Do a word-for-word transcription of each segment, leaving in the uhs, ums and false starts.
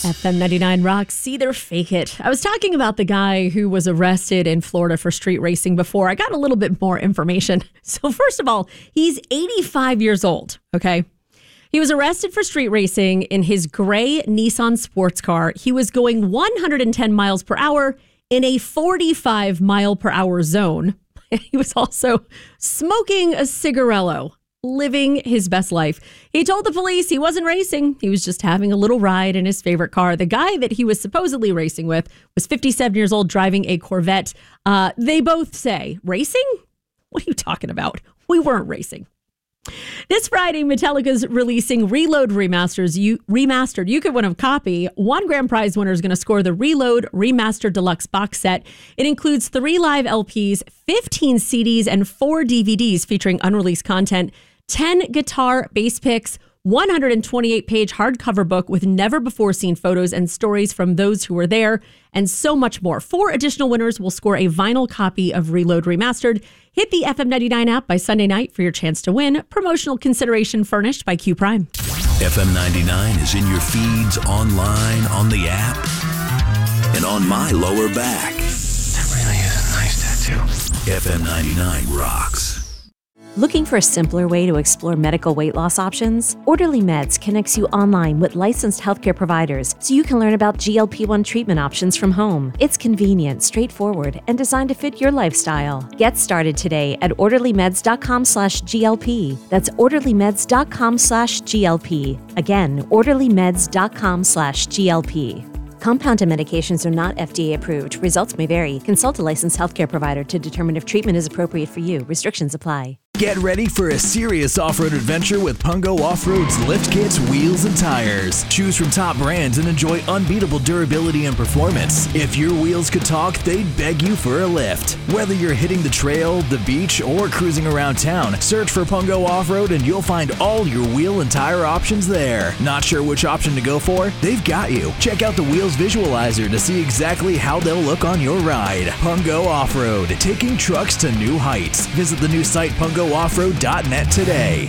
F M ninety-nine Rocks, see their fake it. I was talking about the guy who was arrested in Florida for street racing before. I got a little bit more information. So first of all, he's eighty-five years old, okay? He was arrested for street racing in his gray Nissan sports car. He was going one hundred ten miles per hour in a forty-five mile per hour zone. He was also smoking a cigarillo, living his best life. He told the police he wasn't racing. He was just having a little ride in his favorite car. The guy that he was supposedly racing with was fifty-seven years old, driving a Corvette. Uh, they both say, racing? What are you talking about? We weren't racing. This Friday, Metallica's releasing Reload Remasters. You remastered. You could win a copy. One grand prize winner is going to score the Reload Remastered Deluxe box set. It includes three live L Ps, fifteen C Ds, and four D V Ds featuring unreleased content, ten guitar bass picks, one hundred twenty-eight page hardcover book with never-before-seen photos and stories from those who were there, and so much more. Four additional winners will score a vinyl copy of Reload Remastered. Hit the F M ninety-nine app by Sunday night for your chance to win. Promotional consideration furnished by Q Prime. F M ninety-nine is in your feeds, online, on the app, and on my lower back. That really is a nice tattoo. F M ninety-nine rocks. Looking for a simpler way to explore medical weight loss options? Orderly Meds connects you online with licensed healthcare providers so you can learn about G L P one treatment options from home. It's convenient, straightforward, and designed to fit your lifestyle. Get started today at orderlymeds.com slash GLP. That's orderlymeds.com slash GLP. Again, orderlymeds.com slash GLP. Compounded medications are not F D A approved. Results may vary. Consult a licensed healthcare provider to determine if treatment is appropriate for you. Restrictions apply. Get ready for a serious off-road adventure with Pungo Off-Road's lift kits, wheels, and tires. Choose from top brands and enjoy unbeatable durability and performance. If your wheels could talk, they'd beg you for a lift. Whether you're hitting the trail, the beach, or cruising around town, search for Pungo Off-Road and you'll find all your wheel and tire options there. Not sure which option to go for? They've got you. Check out the Wheels Visualizer to see exactly how they'll look on your ride. Pungo Off-Road, taking trucks to new heights. Visit the new site pungo off road dot net today.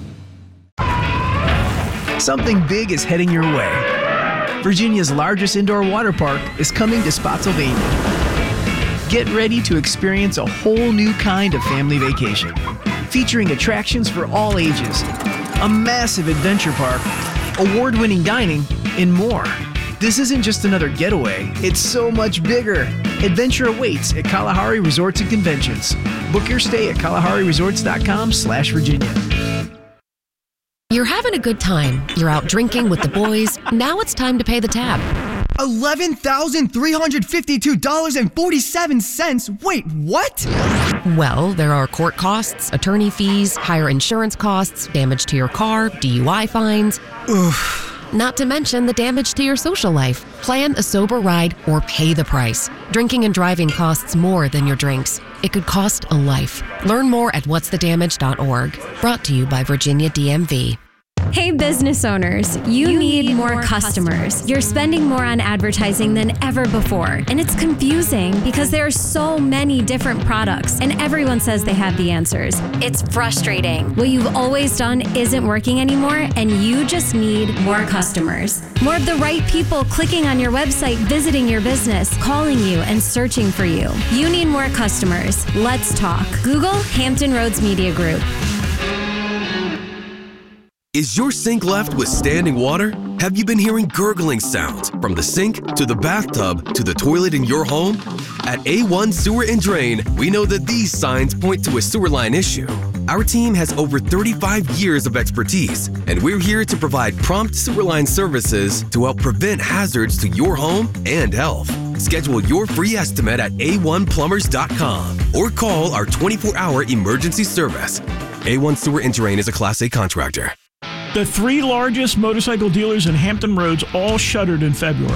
Something big is heading your way. Virginia's largest indoor water park is coming to Spotsylvania. Get ready to experience a whole new kind of family vacation, featuring attractions for all ages, a massive adventure park, award-winning dining, and more. This isn't just another getaway, it's so much bigger. Adventure awaits at Kalahari Resorts and Conventions. Book your stay at kalahari resorts dot com slash Virginia. You're having a good time. You're out drinking with the boys. Now it's time to pay the tab. eleven thousand three hundred fifty-two dollars and forty-seven cents. Wait, what? Well, there are court costs, attorney fees, higher insurance costs, damage to your car, D U I fines. Oof. Not to mention the damage to your social life. Plan a sober ride or pay the price. Drinking and driving costs more than your drinks. It could cost a life. Learn more at what's the damage dot org. Brought to you by Virginia D M V. Hey business owners, you, you need, need more, more customers. customers. You're spending more on advertising than ever before, and it's confusing because there are so many different products and everyone says they have the answers. It's frustrating. What you've always done isn't working anymore, and you just need more customers. More of the right people clicking on your website, visiting your business, calling you, and searching for you. You need more customers. Let's talk. Google Hampton Roads Media Group. Is your sink left with standing water? Have you been hearing gurgling sounds from the sink to the bathtub to the toilet in your home? At A one Sewer and Drain, we know that these signs point to a sewer line issue. Our team has over thirty-five years of expertise, and we're here to provide prompt sewer line services to help prevent hazards to your home and health. Schedule your free estimate at A one plumbers dot com or call our twenty-four hour emergency service. A one Sewer and Drain is a Class A contractor. The three largest motorcycle dealers in Hampton Roads all shuttered in February.